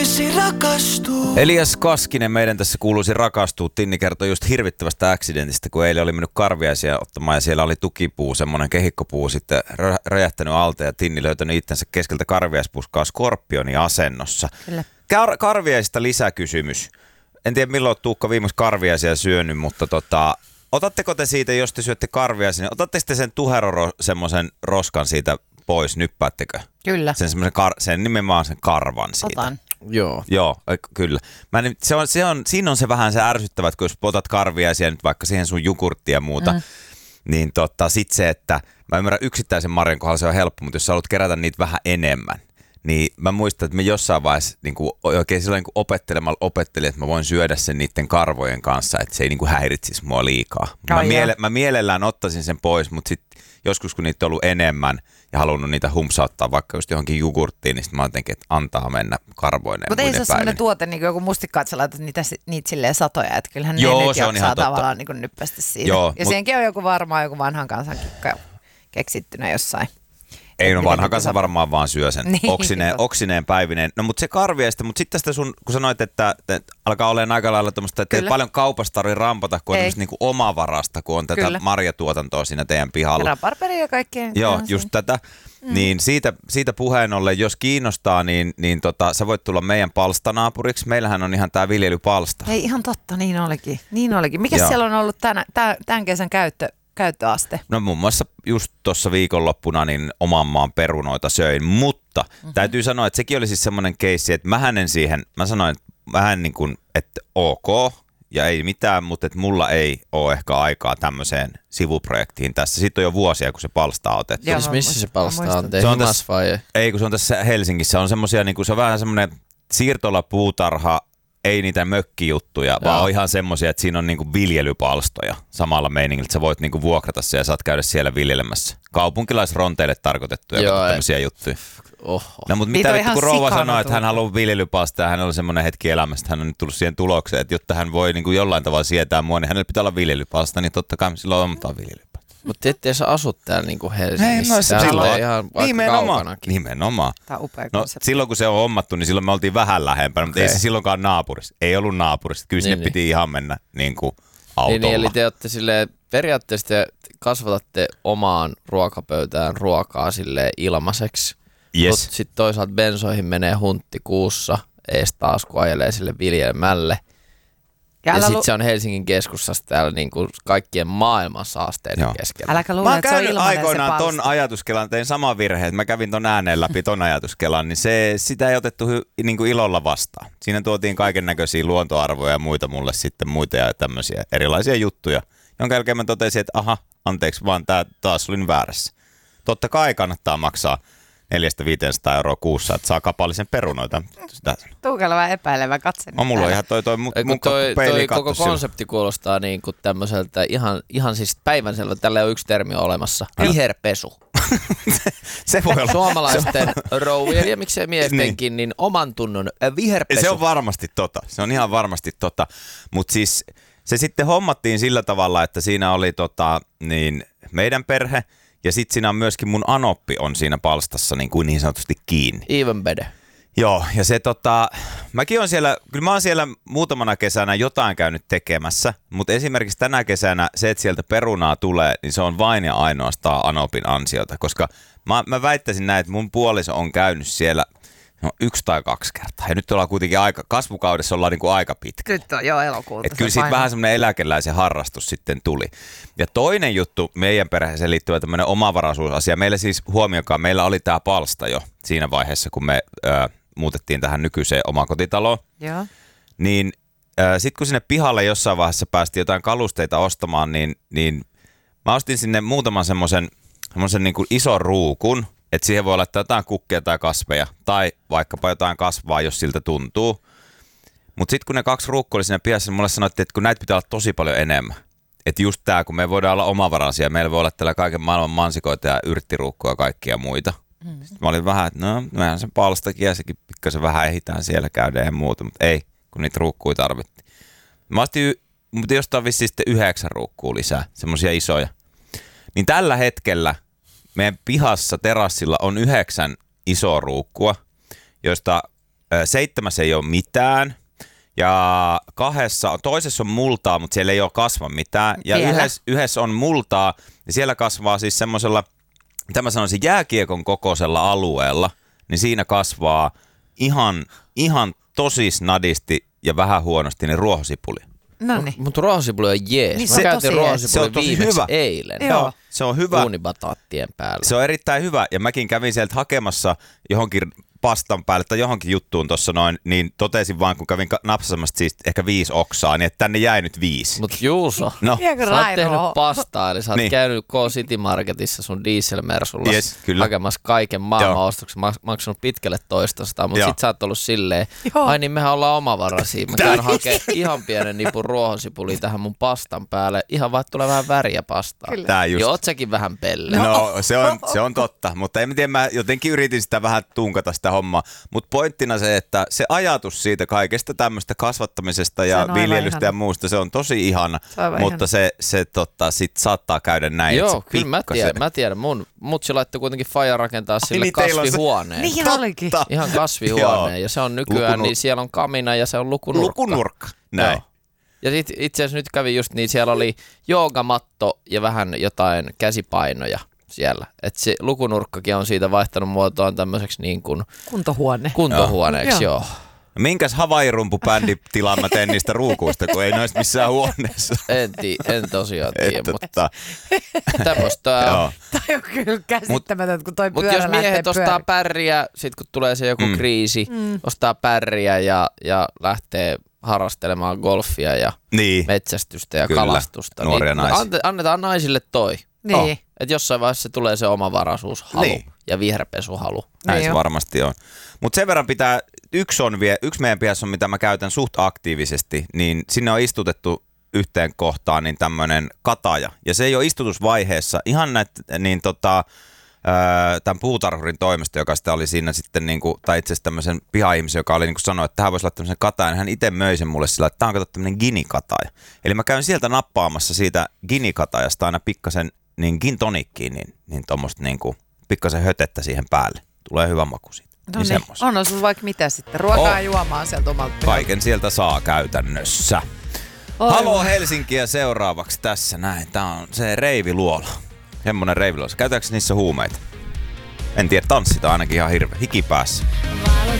Elias Kaskinen meidän tässä kuuluisi rakastua. Tinni kertoi just hirvittävästä accidentistä, kun eilen oli mennyt karviaisia ottamaan ja siellä oli tukipuu, semmoinen kehikkopuu sitten räjähtänyt alta ja Tinni löytänyt itsensä keskeltä karviaispuskaa skorpionin asennossa. Kyllä. Karviaisista lisäkysymys. En tiedä milloin Tuukka viimeksi karviaisia syönyt, mutta otatteko te siitä, jos te syötte karviaisia, niin otatteko te sen semmoisen roskan siitä pois, nyppäättekö? Kyllä. Sen nimenomaan sen karvan siitä. Otan. Joo, kyllä. Siinä on se vähän se ärsyttävä, että kun jos otat karviaisia nyt vaikka siihen sun jogurttia ja muuta, niin sit se, että mä ymmärrän yksittäisen marjan kohdalla se on helppo, mutta jos sä haluat kerätä niitä vähän enemmän, niin mä muistan, että me jossain vaiheessa niin kuin oikein silloin niin opettelemalla opettelin, että mä voin syödä sen niiden karvojen kanssa, että se ei niin kuin häiritsisi mua liikaa. Mä mielellään ottaisin sen pois, mutta sitten joskus kun niitä on ollut enemmän ja halunnut niitä humpsauttaa vaikka just johonkin jogurttiin, niin sitten mä jotenkin, että antaa mennä karvoineen. Mutta ei se ole sellainen tuote, niin kuin joku mustikka, että sä laitat niitä silleen satoja, että kyllähän ne nyt jaksaa tavallaan niin nyppästi siitä. Joo, ja siihenkin on joku vanhan kansan keksittynä jossain. Ei no vanha kanssa varmaan vaan syö sen oksineen päivineen. No mutta se karviaista, mutta sitten tästä kun sanoit, että alkaa olemaan aika lailla tämmöistä, että ei paljon kaupasta tarvitse rampata, kun on tämmöistä niinku omavarasta, kun on tätä marjatuotantoa siinä teidän pihalla. Raparperia ja kaikkea. Joo, just tätä. Niin siitä puheen ollen, jos kiinnostaa, niin sä voit tulla meidän palstanaapuriksi. Meillähän on ihan tää viljelypalsta. Ei ihan totta, niin olikin. Mikäs siellä on ollut tämän kesän käyttöaste? No muun muassa just tuossa viikonloppuna niin oman maan perunoita söin, mutta täytyy sanoa, että sekin oli siis semmoinen keissi, että mä sanoin, että vähän niin kuin, että ok ja ei mitään, mutta että mulla ei ole ehkä aikaa tämmöiseen sivuprojektiin tässä. Sitten on jo vuosia, kun se palsta otettiin. Joo, missä se palsta on? Ei, kun se on tässä Helsingissä. On semmosia, niin kuin, se on vähän semmoinen siirtolapuutarha, ei niitä mökkijuttuja, vaan on ihan semmoisia, että siinä on niinku viljelypalstoja samalla meiningillä, että sä voit niinku vuokrata se ja saat käydä siellä viljelemässä. Kaupunkilaisronteille tarkoitettuja tämmöisiä juttuja. Oho. No mutta mitä vittu, kun rouva sanoi, että hän haluaa viljelypalsta ja hän oli semmoinen hetki elämästä, hän on nyt tullut siihen tulokseen, että jotta hän voi niinku jollain tavalla sietää mua, niin hänellä pitää olla viljelypalsta, niin totta kai silloin on viljelypalsta. Mutta ette sä asut täällä niinku Helsingissä. Täällä on ihan vaikka kaukanakin. Nimenomaan. Tämä on upea konsepti. Silloin kun se on hommattu, niin silloin me oltiin vähän lähempänä, mutta ei se silloinkaan naapurissa. Ei ollut naapurissa. Kyllä sinne piti ihan mennä niinku autolla. Niin, eli te olette silleen, periaatteessa te kasvatatte omaan ruokapöytään ruokaa silleen ilmaiseksi. Yes. Mutta sitten toisaalta bensoihin menee huntti kuussa, ees taas kun ajelee sille viljelmälle. Ja sitten se on Helsingin keskustassa täällä niinku kaikkien maailman saasteiden keskellä. Äläkä luule, että se on ilmainen aikoinaan ton ajatuskelan, tein saman virheen, mä kävin ton ääneen läpi ton ajatuskelan, niin sitä ei otettu niinku ilolla vastaan. Siinä tuotiin kaiken näköisiä luontoarvoja ja muita mulle sitten, muita ja tämmöisiä erilaisia juttuja, jonka jälkeen mä totesin, että aha, anteeksi vaan, tää taas olin väärässä. Totta kai kannattaa maksaa 400–500 euroa kuussa, että saa kapallisen perunoita. Tuukalla vähän epäilevä katse. Mulla on ihan toi koko konsepti kuulostaa niin kuin tämmöiseltä ihan siis päivänselvä, tällä on yksi termi olemassa. Viherpesu. Se voi olla. Suomalaisten rouvien ja miksei miestenkin, niin oman tunnon viherpesu. Se on varmasti se on ihan varmasti mutta siis se sitten hommattiin sillä tavalla, että siinä oli niin meidän perhe, ja sit siinä on myöskin mun anoppi on siinä palstassa niin sanotusti kiinni. Even better. Joo, ja se mäkin on siellä, kyllä mä oon siellä muutamana kesänä jotain käynyt tekemässä, mutta esimerkiksi tänä kesänä se, että sieltä perunaa tulee, niin se on vain ja ainoastaan anopin ansiota, koska mä väittäisin näin, että mun puoliso on käynyt siellä 1 tai 2 kertaa. Ja nyt ollaan kuitenkin kasvukaudessa ollaan niinku aika pitkä. Nyt on jo elokuuta. Et kyllä siitä vähän semmoinen eläkeläisen harrastus sitten tuli. Ja toinen juttu meidän perheeseen liittyvä tämmöinen omavaraisuusasia. Meillä siis huomioikaan, meillä oli tää palsta jo siinä vaiheessa, kun me muutettiin tähän nykyiseen omakotitaloon. Joo. Niin sitten kun sinne pihalle jossain vaiheessa päästiin jotain kalusteita ostamaan, niin mä ostin sinne muutaman semmoisen niin kuin ison ruukun, että siihen voi laittaa jotain kukkia tai kasveja, tai vaikkapa jotain kasvaa, jos siltä tuntuu. Mutta sitten kun ne 2 ruukkua oli siinä pihassa, niin mulle sanottiin, että kun näitä pitää olla tosi paljon enemmän. Että just tää, kun me voidaan olla omavaraisia, meillä voi olla täällä kaiken maailman mansikoita ja yrttiruukkuja ja kaikkia muita. Sitten mä olin vähän, että no, mehän sen palstakin ja sekin pikkasen vähän ehitään siellä käydä ja muuta, mutta ei, kun niitä ruukkuja tarvittiin. Mä ostin, mutta jostain vissiin sitten 9 ruukkua lisää, semmosia isoja. Niin tällä hetkellä meidän pihassa terassilla on 9 isoa ruukkua, joista 7 ei ole mitään. Ja toisessa on multaa, mutta siellä ei ole kasva mitään. Ja yhdessä on multaa, ja siellä kasvaa siis semmoisella, mitä mä sanoisin, jääkiekon kokoisella alueella, niin siinä kasvaa ihan tosi snadisti ja vähän huonosti niin ruohosipuli. Noniin. Mutta ruohosipuli on jees. Niin mä käytin ruohosipuli viimeksi hyvä. eilen. Joo. Se on hyvä. Uunibataattien päällä. Se on erittäin hyvä, ja mäkin kävin sieltä hakemassa johonkin pastan päälle tai johonkin juttuun tuossa noin, niin totesin vaan, kun kävin napsaamassa siis ehkä 5 oksaa, niin että tänne jäi nyt 5. Mut Juuso, no. Sä oot tehnyt pastaa, eli sä oot käynyt K-City Marketissa sun dieselmersulla hakemassa kaiken maailman ostoksen, maksanut pitkälle 200, mutta sit sä oot ollut silleen, ai niin mehän ollaan omavaraisia, mä käyn hakemaan ihan pienen nipun ruohosipulia tähän mun pastan päälle, ihan vaan tulee vähän väriä pastaa. Ja oot säkin vähän pelle. No se on totta, mutta en tiedä, mä jotenkin yritin sitä vähän tunkata sitä hommaa, mutta pointtina se, että se ajatus siitä kaikesta tämmöistä kasvattamisesta ja viljelystä ihana. Ja muusta, se on tosi ihana, mutta se sit saattaa käydä näin. Joo, kyllä mä tiedän. Mun mutsi laittoi kuitenkin faija rakentaa sille kasvihuoneen. Niin olikin. Ihan kasvihuoneen, ja se on nykyään, niin siellä on kamina ja se on lukunurkka. Näin. Joo. Ja itse asiassa nyt kävi just niin, siellä oli joogamatto ja vähän jotain käsipainoja siellä. Että se lukunurkkakin on siitä vaihtanut muotoaan tämmöiseksi niin kuin kuntohuoneeksi, joo. Minkäs Hawaii-rumpubändi tilaan mä teen niistä ruukuista, kun ei noista missään huoneessa? En tosiaan tiedä, mutta tämmöistä. Tämä on kyllä käsittämätöntä, kun toi pyörä lähtee Mutta jos miehet ostaa pärriä, sit kun tulee se joku kriisi, ostaa pärriä ja lähtee harrastelemaan golfia ja metsästystä ja kalastusta, niin annetaan naisille toi. Niin. Että jossain vaiheessa tulee se omavaraisuushalu ja viherpesuhalu. Näin se varmasti on. Mutta sen verran pitää, yksi meidän pihassa on, mitä mä käytän suht aktiivisesti, niin sinne on istutettu yhteen kohtaan niin tämmöinen kataja. Ja se ei ole istutusvaiheessa ihan tämän puutarhurin toimesta, joka sitä oli siinä sitten, tai itse asiassa tämmöisen piha-ihmisen, joka oli sanoi, että tähän voisi olla tämmöisen katajan. Hän itse möi sen mulle sillä, että tämä on tämmöinen gini-kataja. Eli mä käyn sieltä nappaamassa siitä gini-katajasta aina pikkasen niin gin tonikkiin, niin tuommoista pikkasen hötettä siihen päälle. Tulee hyvä maku siitä. No niin, on sulla vaikka mitä sitten. Ruokaa ja juomaa sieltä omalta pihalta. Kaiken sieltä saa käytännössä. Haloo Helsinkiä seuraavaksi tässä näin. Tää on se reiviluola. Semmonen reiviluola. Käytetäänkö niissä huumeita? En tiedä, tanssitaan ainakin ihan hirveä. Hiki päässä.